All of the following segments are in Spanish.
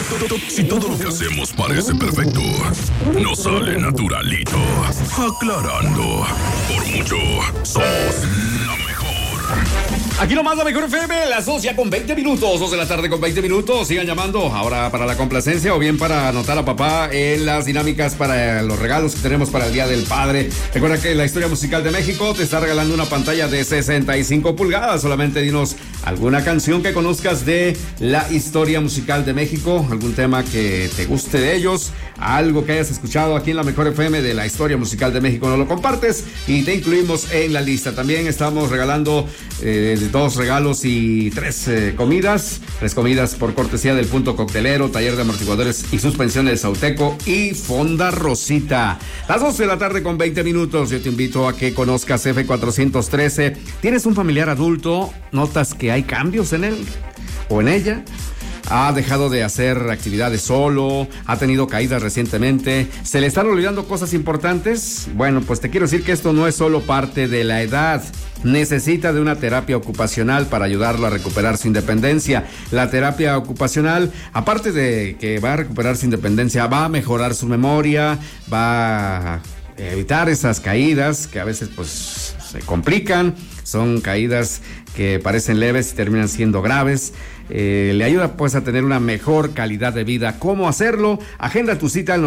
Si todo lo que hacemos parece perfecto, nos sale naturalito. Aclarando, por mucho, somos la mejor. Aquí nomás la mejor FM, las 2 ya con 20 minutos, 2 de la tarde con 20 minutos. Sigan llamando ahora para la complacencia o bien para anotar a papá en las dinámicas para los regalos que tenemos para el Día del Padre. Recuerda que la Historia Musical de México te está regalando una pantalla de 65 pulgadas. Solamente dinos alguna canción que conozcas de la Historia Musical de México, algún tema que te guste de ellos, algo que hayas escuchado aquí en la mejor FM de la Historia Musical de México. Nos lo compartes y te incluimos en la lista. También estamos regalando 2 regalos y 3 comidas. 3 comidas por cortesía del Punto Coctelero, Taller de Amortiguadores y Suspensiones de Sauteco y Fonda Rosita. Las 12 de la tarde con 20 minutos. Yo te invito a que conozcas F413. ¿Tienes un familiar adulto? ¿Notas que hay cambios en él o en ella? ¿Ha dejado de hacer actividades solo? ¿Ha tenido caídas recientemente? ¿Se le están olvidando cosas importantes? Bueno, pues te quiero decir que esto no es solo parte de la edad. Necesita de una terapia ocupacional para ayudarlo a recuperar su independencia. La terapia ocupacional, aparte de que va a recuperar su independencia, va a mejorar su memoria, va a evitar esas caídas que a veces pues se complican. Son caídas que parecen leves y terminan siendo graves. Le ayuda pues a tener una mejor calidad de vida. ¿Cómo hacerlo? Agenda tu cita al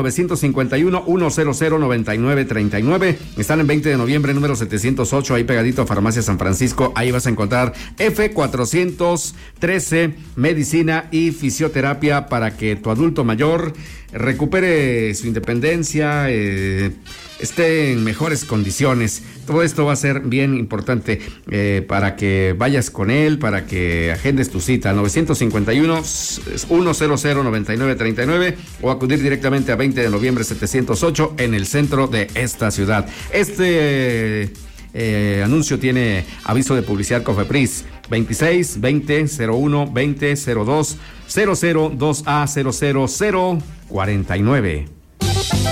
951-100-9939. Están en 20 de noviembre, número 708, ahí pegadito a Farmacia San Francisco. Ahí vas a encontrar F413, medicina y fisioterapia para que tu adulto mayor recupere su independencia, esté en mejores condiciones. Todo esto va a ser bien importante para que vayas con él, para que agendes tu cita al 951-100-9939 o acudir directamente a 20 de noviembre 708 en el centro de esta ciudad. Este anuncio tiene aviso de publicidad Cofepris 26 20 01 20 02 002A 00049.